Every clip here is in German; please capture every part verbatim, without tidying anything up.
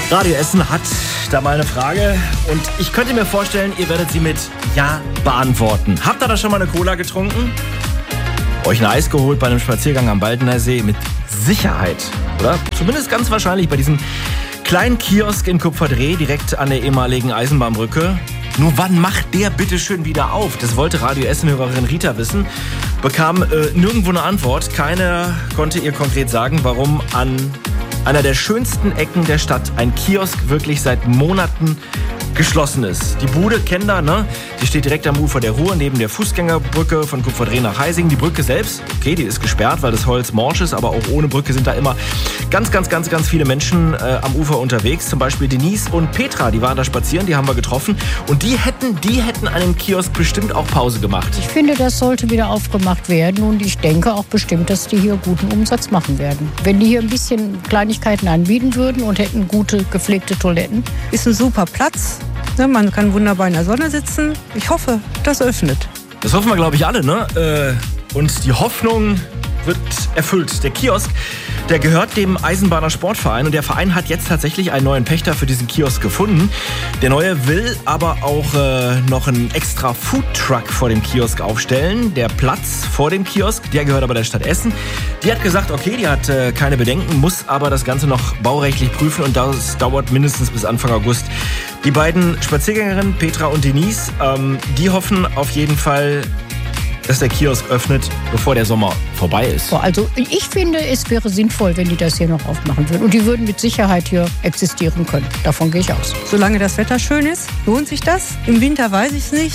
Radio Essen hat da mal eine Frage und ich könnte mir vorstellen, ihr werdet sie mit Ja beantworten. Habt ihr da schon mal eine Cola getrunken? Euch ein Eis geholt bei einem Spaziergang am Baldener See? Mit Sicherheit, oder? Zumindest ganz wahrscheinlich bei diesem kleinen Kiosk in Kupferdreh, direkt an der ehemaligen Eisenbahnbrücke. Nur wann macht der bitte schön wieder auf? Das wollte Radio Essen-Hörerin Rita wissen. Bekam äh, nirgendwo eine Antwort. Keiner konnte ihr konkret sagen, warum an einer der schönsten Ecken der Stadt ein Kiosk wirklich seit Monaten geschlossen ist. Die Bude, kennt ihr, ne? Die steht direkt am Ufer der Ruhr, neben der Fußgängerbrücke von Kupferdreh nach Heising. Die Brücke selbst, okay, die ist gesperrt, weil das Holz morsch ist, aber auch ohne Brücke sind da immer ganz, ganz, ganz, ganz viele Menschen äh, am Ufer unterwegs. Zum Beispiel Denise und Petra, die waren da spazieren, die haben wir getroffen. Und die hätten, die hätten an dem Kiosk bestimmt auch Pause gemacht. Ich finde, das sollte wieder aufgemacht werden und ich denke auch bestimmt, dass die hier guten Umsatz machen werden. Wenn die hier ein bisschen Kleinigkeiten anbieten würden und hätten gute, gepflegte Toiletten. Ist ein super Platz. Man kann wunderbar in der Sonne sitzen. Ich hoffe, das öffnet. Das hoffen wir, glaube ich, alle, ne? Und die Hoffnung wird erfüllt. Der Kiosk, der gehört dem Eisenbahner Sportverein und der Verein hat jetzt tatsächlich einen neuen Pächter für diesen Kiosk gefunden. Der neue will aber auch äh, noch einen extra Foodtruck vor dem Kiosk aufstellen. Der Platz vor dem Kiosk, der gehört aber der Stadt Essen. Die hat gesagt, okay, die hat äh, keine Bedenken, muss aber das Ganze noch baurechtlich prüfen und das dauert mindestens bis Anfang August. Die beiden Spaziergängerinnen, Petra und Denise, ähm, die hoffen auf jeden Fall, dass der Kiosk öffnet, bevor der Sommer vorbei ist. Also ich finde, es wäre sinnvoll, wenn die das hier noch aufmachen würden. Und die würden mit Sicherheit hier existieren können. Davon gehe ich aus. Solange das Wetter schön ist, lohnt sich das. Im Winter weiß ich es nicht.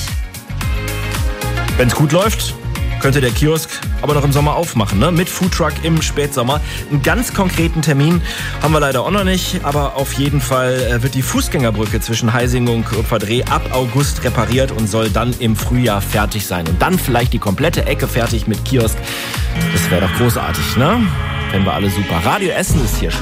Wenn es gut läuft, könnte der Kiosk aber noch im Sommer aufmachen, ne? Mit Foodtruck im Spätsommer. Einen ganz konkreten Termin haben wir leider auch noch nicht, aber auf jeden Fall wird die Fußgängerbrücke zwischen Heising und Kupferdreh ab August repariert und soll dann im Frühjahr fertig sein. Und dann vielleicht die komplette Ecke fertig mit Kiosk. Das wäre doch großartig, ne? Fänden wir alle super. Radio Essen ist hier schon.